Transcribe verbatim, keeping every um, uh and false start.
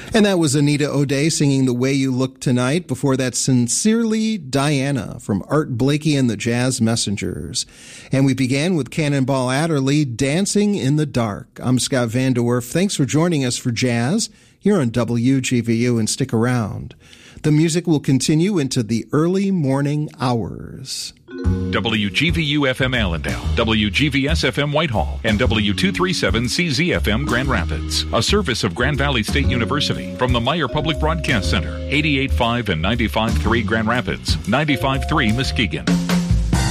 And that was Anita O'Day singing The Way You Look Tonight. Before that, Sincerely Diana from Art Blakey and the Jazz Messengers. And we began with Cannonball Adderley, Dancing in the Dark. I'm Scott Van De Werf. Thanks for joining us for Jazz here on W G V U, and stick around. The music will continue into the early morning hours. W G V U F M Allendale, W G V S F M Whitehall, and W two thirty-seven C Z F M Grand Rapids. A service of Grand Valley State University from the Meyer Public Broadcast Center, eighty-eight point five and ninety-five point three Grand Rapids, ninety-five point three Muskegon.